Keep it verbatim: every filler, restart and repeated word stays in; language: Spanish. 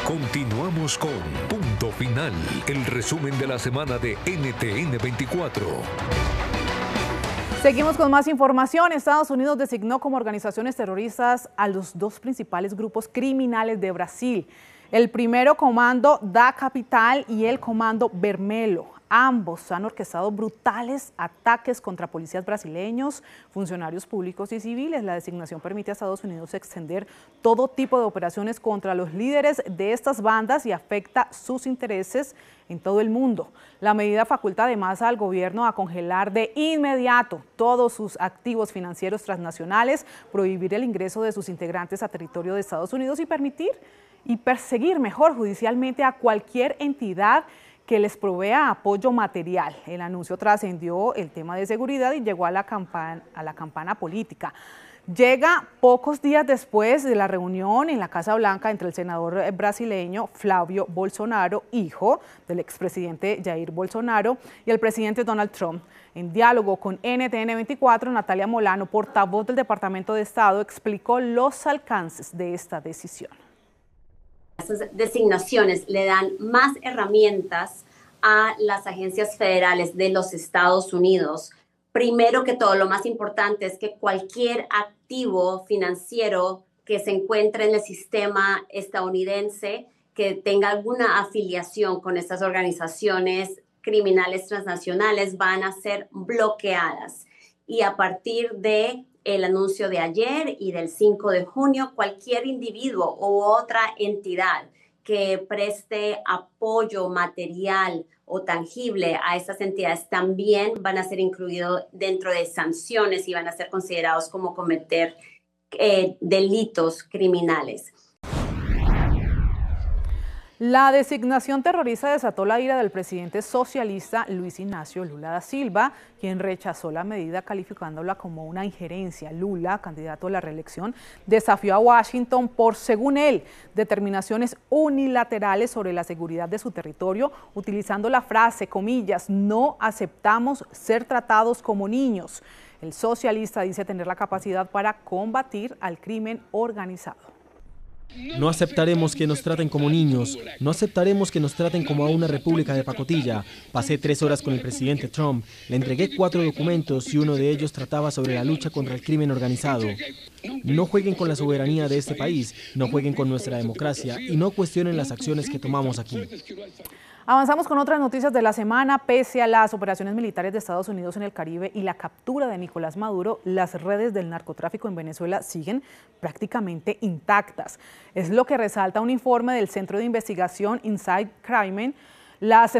Continuamos con Punto Final, el resumen de la semana de N T N veinticuatro. Seguimos con más información. Estados Unidos designó como organizaciones terroristas a los dos principales grupos criminales de Brasil. El primero, Comando da Capital, y el Comando Vermelho. Ambos han orquestado brutales ataques contra policías brasileños, funcionarios públicos y civiles. La designación permite a Estados Unidos extender todo tipo de operaciones contra los líderes de estas bandas y afecta sus intereses en todo el mundo. La medida faculta además al gobierno a congelar de inmediato todos sus activos financieros transnacionales, prohibir el ingreso de sus integrantes a territorio de Estados Unidos y permitir y perseguir mejor judicialmente a cualquier entidad que les provea apoyo material. El anuncio trascendió el tema de seguridad y llegó a la campana, a la campana política. Llega pocos días después de la reunión en la Casa Blanca entre el senador brasileño Flávio Bolsonaro, hijo del expresidente Jair Bolsonaro, y el presidente Donald Trump. En diálogo con N T N veinticuatro, Natalia Molano, portavoz del Departamento de Estado, explicó los alcances de esta decisión. Estas designaciones le dan más herramientas a las agencias federales de los Estados Unidos. Primero que todo, lo más importante es que cualquier activo financiero que se encuentre en el sistema estadounidense, que tenga alguna afiliación con estas organizaciones criminales transnacionales, van a ser bloqueadas. Y a partir de el anuncio de ayer y del cinco de junio, cualquier individuo u otra entidad que preste apoyo material o tangible a estas entidades también van a ser incluidos dentro de sanciones y van a ser considerados como cometer eh, delitos criminales. La designación terrorista desató la ira del presidente socialista Luis Ignacio Lula da Silva, quien rechazó la medida calificándola como una injerencia. Lula, candidato a la reelección, desafió a Washington por, según él, determinaciones unilaterales sobre la seguridad de su territorio, utilizando la frase, comillas, no aceptamos ser tratados como niños. El socialista dice tener la capacidad para combatir al crimen organizado. No aceptaremos que nos traten como niños, no aceptaremos que nos traten como a una república de pacotilla. Pasé tres horas con el presidente Trump, le entregué cuatro documentos y uno de ellos trataba sobre la lucha contra el crimen organizado. No jueguen con la soberanía de este país, no jueguen con nuestra democracia y no cuestionen las acciones que tomamos aquí. Avanzamos con otras noticias de la semana. Pese a las operaciones militares de Estados Unidos en el Caribe y la captura de Nicolás Maduro, las redes del narcotráfico en Venezuela siguen prácticamente intactas. Es lo que resalta un informe del Centro de Investigación Inside Crime. Las